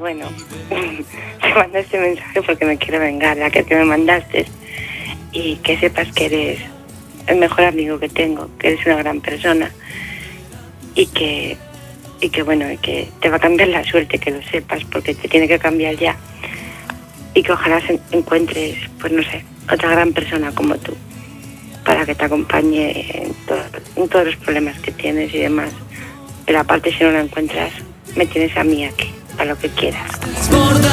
bueno, te mando este mensaje porque me quiero vengar de aquel que me mandaste y que sepas que eres el mejor amigo que tengo, que eres una gran persona y que bueno, y que te va a cambiar la suerte, que lo sepas, porque te tiene que cambiar ya. Y que ojalá encuentres, pues no sé, otra gran persona como tú, para que te acompañe en todos los problemas que tienes y demás. Pero aparte, si no la encuentras, me tienes a mí aquí, para lo que quieras.